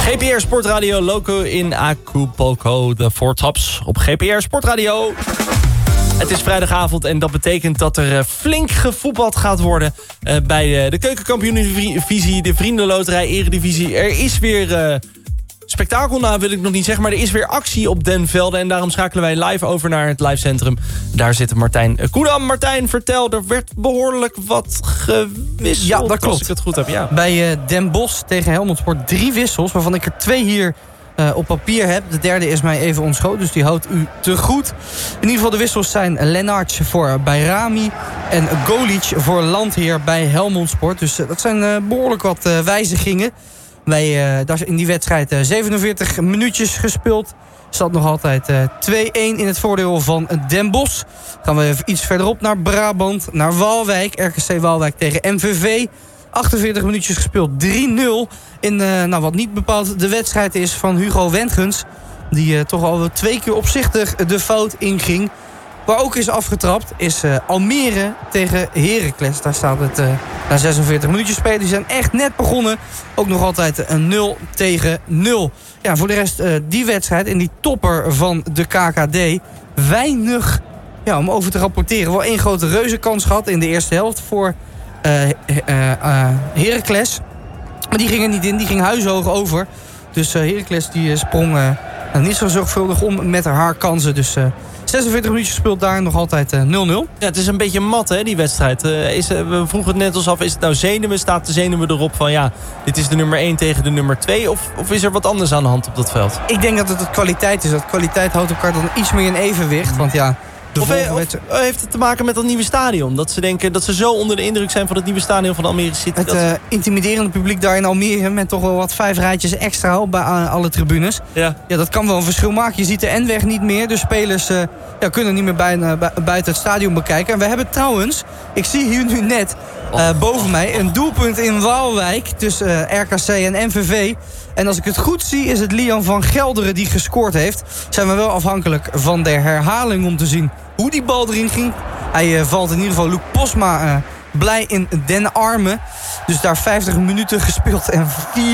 GPR Sportradio, loco in Acapulco, de Four Tops op GPR Sportradio. Het is vrijdagavond en dat betekent dat er flink gevoetbald gaat worden bij de keukenkampioen-divisie, de Vriendenloterij Eredivisie. Er is weer spektakel, nou wil ik nog niet zeggen, maar er is weer actie op Den Velde. En daarom schakelen wij live over naar het livecentrum. Daar zit Martijn Koedam. Martijn, vertel, er werd behoorlijk wat gewisseld. Ja, dat klopt. Als ik het goed heb, ja. Bij Den Bosch tegen Helmond Sport 3 wissels, waarvan ik er 2 hier op papier heb. De derde is mij even ontschoten, dus die houdt u te goed. In ieder geval de wissels zijn Lennartje voor Bayrami en Golic voor Landheer bij Helmond Sport. Dus dat zijn behoorlijk wat wijzigingen. Daar is in die wedstrijd 47 minuutjes gespeeld. Staat nog altijd 2-1 in het voordeel van Den Bosch. Gaan we even iets verderop naar Brabant, naar Waalwijk. RKC Waalwijk tegen MVV. 48 minuutjes gespeeld, 3-0. In wat niet bepaald de wedstrijd is van Hugo Wendgens. Die toch al 2 keer opzichtig de fout inging. Waar ook is afgetrapt is Almere tegen Heracles. Daar staat het na 46 minuutjes spelen. Die zijn echt net begonnen. Ook nog altijd een 0-0. Ja, voor de rest die wedstrijd en die topper van de KKD. Weinig om over te rapporteren. Wel 1 grote reuzenkans gehad in de eerste helft voor Heracles. Maar die ging er niet in. Die ging huishoog over. Dus Heracles die sprong niet zo zorgvuldig om met haar kansen. Dus 46 minuutjes gespeeld daar, nog altijd 0-0. Ja, het is een beetje mat, hè, die wedstrijd. We vroegen het net ons af, is het nou zenuwen? Staat de zenuwen erop van, ja, dit is de nummer 1 tegen de nummer 2? Of is er wat anders aan de hand op dat veld? Ik denk dat het kwaliteit is. Dat kwaliteit houdt elkaar dan iets meer in evenwicht. Want ja, Of heeft het te maken met dat nieuwe stadion? Dat ze denken dat ze zo onder de indruk zijn van het nieuwe stadion van Almere City? Het intimiderende publiek daar in Almere met toch wel wat 5 rijtjes extra op bij alle tribunes. Ja, dat kan wel een verschil maken. Je ziet de N-weg niet meer. De spelers kunnen niet meer buiten het stadion bekijken. En we hebben trouwens, ik zie hier nu net boven mij een doelpunt in Waalwijk tussen RKC en MVV. En als ik het goed zie is het Lian van Gelderen die gescoord heeft. Zijn we wel afhankelijk van de herhaling om te zien hoe die bal erin ging. Hij valt in ieder geval Luc Posma blij in den armen. Dus daar 50 minuten gespeeld en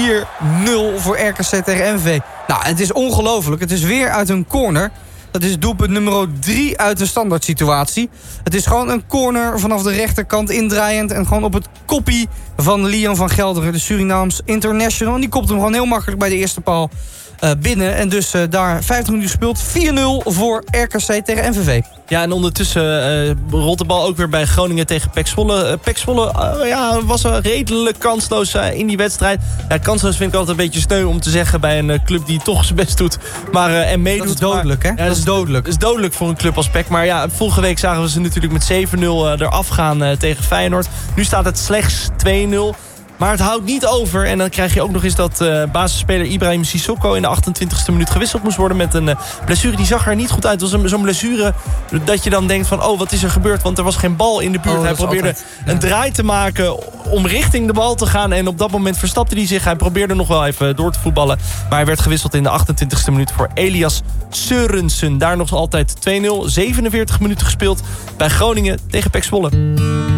4-0 voor RKC tegen MV. Nou, het is ongelooflijk. Het is weer uit een corner. Dat is doelpunt nummer 3 uit de standaard situatie. Het is gewoon een corner vanaf de rechterkant indraaiend. En gewoon op het koppie van Lian van Gelderen, de Surinaams international. En die kopt hem gewoon heel makkelijk bij de eerste paal binnen. En dus daar 50 minuten gespeeld. 4-0 voor RKC tegen MVV. Ja, en ondertussen rolt de bal ook weer bij Groningen tegen PEC Zwolle. PEC Zwolle was redelijk kansloos in die wedstrijd. Ja, kansloos vind ik altijd een beetje sneu om te zeggen bij een club die toch zijn best doet. En meedoet. Dat is dodelijk, hè? Ja, dat is dodelijk. Dat is dodelijk voor een club als PEC. Maar ja, vorige week zagen we ze natuurlijk met 7-0 eraf gaan tegen Feyenoord. Nu staat het slechts 2-0. Maar het houdt niet over. En dan krijg je ook nog eens dat basisspeler Ibrahim Sissoko in de 28e minuut gewisseld moest worden met een blessure. Die zag er niet goed uit. Het was zo'n blessure dat je dan denkt van, oh, wat is er gebeurd? Want er was geen bal in de buurt. Hij probeerde een draai te maken om richting de bal te gaan. En op dat moment verstapte hij zich. Hij probeerde nog wel even door te voetballen. Maar hij werd gewisseld in de 28e minuut voor Elias Sørensen. Daar nog altijd 2-0. 47 minuten gespeeld bij Groningen tegen PEC Zwolle.